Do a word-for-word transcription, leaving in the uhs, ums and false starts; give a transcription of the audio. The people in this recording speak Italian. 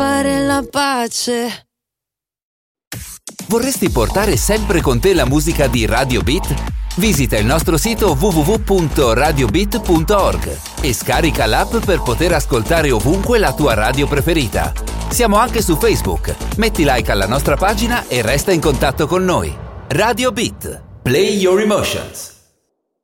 fare la pace. Vorresti portare sempre con te la musica di Radio Beat? Visita il nostro sito w w w punto radio beat punto org e scarica l'app per poter ascoltare ovunque la tua radio preferita. Siamo anche su Facebook. Metti like alla nostra pagina e resta in contatto con noi. Radio Beat. Play your emotions.